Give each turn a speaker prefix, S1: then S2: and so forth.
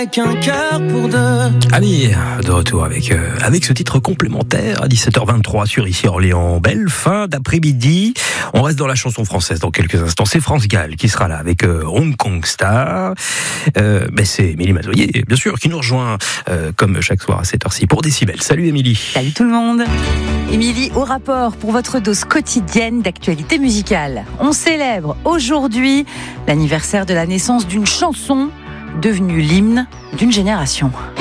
S1: Avec un cœur pour deux.
S2: Amir, de retour avec ce titre complémentaire à 17h23 sur Ici Orléans. Belle fin d'après-midi. On reste dans la chanson française dans quelques instants. C'est France Gall qui sera là avec Hong Kong Star. Mais c'est Émilie Mazoyer, bien sûr, qui nous rejoint comme chaque soir à cette heure-ci pour Décibel. Salut Émilie.
S3: Salut tout le monde. Émilie, au rapport pour votre dose quotidienne d'actualité musicale. On célèbre aujourd'hui l'anniversaire de la naissance d'une chanson devenue l'hymne d'une génération.